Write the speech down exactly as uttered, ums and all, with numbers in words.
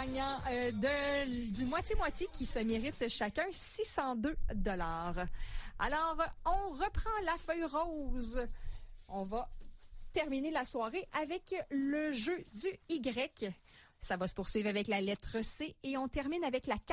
gagnants euh, de, du moitié-moitié qui se méritent chacun six cent deux dollars. Alors, on reprend la feuille rose. On va terminer la soirée avec le jeu du Y. Ça va se poursuivre avec la lettre C et on termine avec la